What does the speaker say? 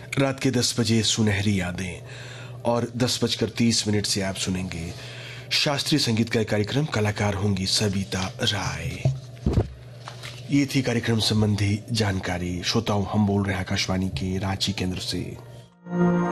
रात के 10 बजे सुनहरी यादें और 10:30 से आप सुनेंगे शास्त्रीय संगीत का कार्यक्रम। कलाकार होंगी सविता राय। ये थी कार्यक्रम संबंधी जानकारी। श्रोताओं, हम बोल रहे हैं आकाशवाणी के रांची केंद्र से।